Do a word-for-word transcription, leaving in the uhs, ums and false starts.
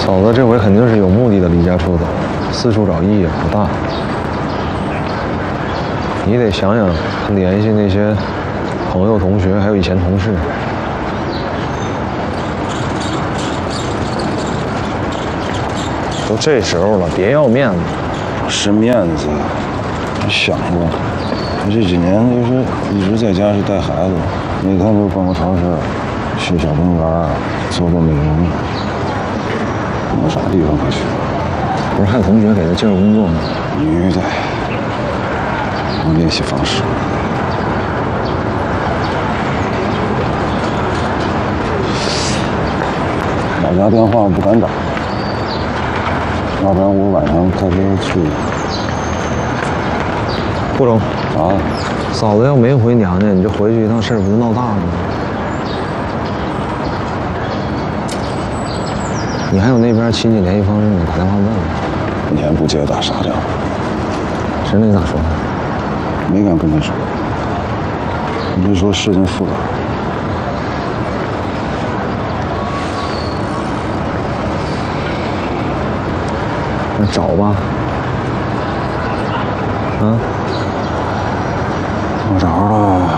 嫂子这回肯定是有目的的离家出走，四处找意义不大。你得想想联系那些朋友、同学，还有以前同事。都这时候了，别要面子。 是面子，你想过？我这几年就是一直在家是带孩子，每天都逛个超市，去小公园，做做美容，没啥地方可去。 不是还有同学给他介绍工作吗？ 女的，我联系方式。老家电话不敢打，要不然我晚上开车去。 不中啊！ 嫂子要没回娘家，你这回去一趟事儿不就闹大了吗？你还有那边亲戚联系方式，你打电话问问。 你还不接打啥电话？ 是那你咋说？ 没敢跟他说。你就说事情复杂。 那找吧。啊。